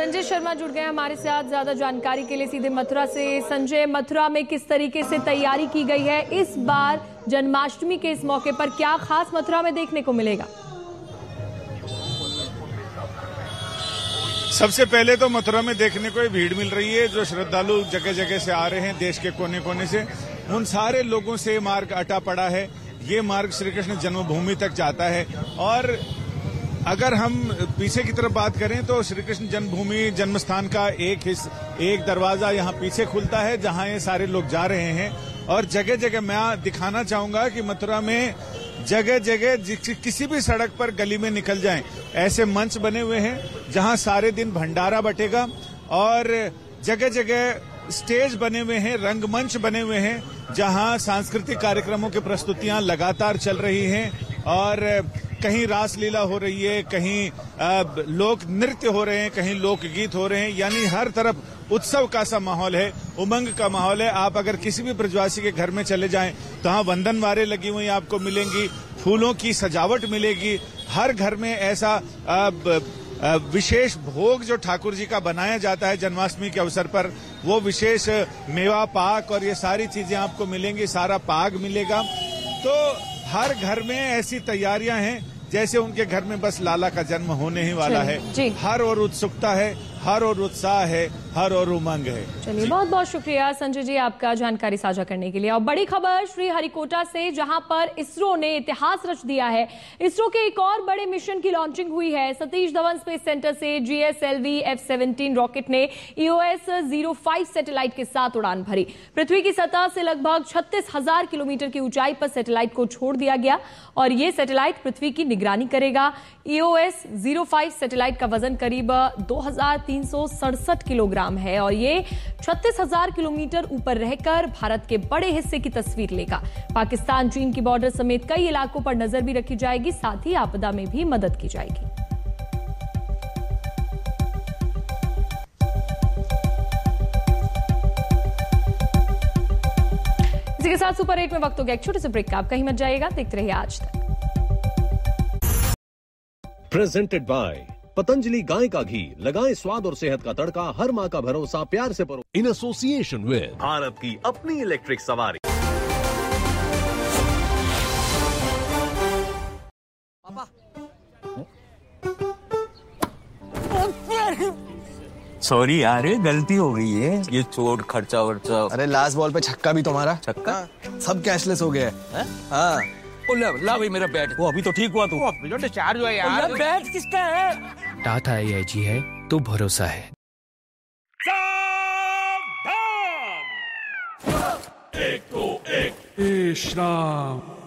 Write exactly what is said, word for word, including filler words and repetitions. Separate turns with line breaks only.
संजय शर्मा जुड़ गए हमारे साथ ज्यादा जानकारी के लिए सीधे मथुरा से। संजय, मथुरा में किस तरीके से तैयारी की गई है इस बार जन्माष्टमी के इस मौके पर, क्या खास मथुरा में देखने को मिलेगा?
सबसे पहले तो मथुरा में देखने को भीड़ मिल रही है, जो श्रद्धालु जगह जगह से आ रहे हैं देश के कोने कोने से। उन सारे लोगों से मार्ग अटा पड़ा है। ये मार्ग श्री कृष्ण जन्मभूमि तक जाता है। और अगर हम पीछे की तरफ बात करें तो श्री कृष्ण जन्मभूमि जन्म स्थान का एक हिस्स एक दरवाजा यहाँ पीछे खुलता है, जहाँ ये सारे लोग जा रहे हैं। और जगह जगह मैं दिखाना चाहूंगा कि मथुरा में जगह जगह किसी भी सड़क पर गली में निकल जाएं, ऐसे मंच बने हुए हैं जहां सारे दिन भंडारा बटेगा। और जगह जगह स्टेज बने हुए हैं, रंगमंच बने हुए हैं, जहां सांस्कृतिक कार्यक्रमों की प्रस्तुतियां लगातार चल रही हैं। और कहीं रासलीला हो रही है, कहीं लोक नृत्य हो रहे हैं, कहीं लोकगीत हो रहे हैं। यानी हर तरफ उत्सव का सा माहौल है, उमंग का माहौल है। आप अगर किसी भी ब्रजवासी के घर में चले जाएं तो वहां वंदनवारें लगी हुई आपको मिलेंगी, फूलों की सजावट मिलेगी। हर घर में ऐसा विशेष भोग जो ठाकुर जी का बनाया जाता है जन्माष्टमी के अवसर पर, वो विशेष मेवा पाक और ये सारी चीजें आपको मिलेंगी, सारा पाग मिलेगा। तो हर घर में ऐसी तैयारियां हैं जैसे उनके घर में बस लाला का जन्म होने ही वाला है। हर और उत्सुकता है, हर और उत्साह है, हर और उमंग है।
चलिए, बहुत बहुत शुक्रिया संजय जी आपका जानकारी साझा करने के लिए। और बड़ी खबर श्री हरिकोटा से, जहां पर इसरो ने इतिहास रच दिया है। इसरो के एक और बड़े मिशन की लॉन्चिंग हुई है। सतीश धवन स्पेस सेंटर से G S L V F seventeen rocket ने ई O S zero five satellite के साथ उड़ान भरी। पृथ्वी की सतह से लगभग छत्तीस हजार किलोमीटर की ऊंचाई पर सैटेलाइट को छोड़ दिया गया और ये सैटेलाइट पृथ्वी की निगरानी करेगा। ई O S zero five satellite का वजन करीब दो हजार तीन सौ सड़सठ किलोग्राम है और ये छत्तीस हजार किलोमीटर ऊपर रहकर भारत के बड़े हिस्से की तस्वीर लेगा। पाकिस्तान चीन की बॉर्डर समेत कई इलाकों पर नजर भी रखी जाएगी, साथ ही आपदा में भी मदद की जाएगी। इसी के साथ सुपर एट में वक्त हो गया एक छोटे से ब्रेक का। आप कहीं मत जाइएगा, देखते रहिए आज तक।
प्रेजेंटेड बाय पतंजलि गाय का घी, लगाएं स्वाद और सेहत का तड़का, हर माँ का भरोसा, प्यार से परो। इन एसोसिएशन विद
भारत की अपनी इलेक्ट्रिक सवारी।
पापा,
सॉरी यार, गलती हो गई है। ये चोट खर्चा वर्चा।
अरे लास्ट बॉल पे छक्का भी तुम्हारा।
छक्का?
सब कैशलेस हो गया है। हाँ।
ला, ला भाई मेरा बैट। वो अभी तो ठीक हुआ तू।
अभी तो डिस्चार्ज हुआ यार।
बैट किसका है?
टाटा ए आई जी है तो भरोसा है।
एक को एक। श्राम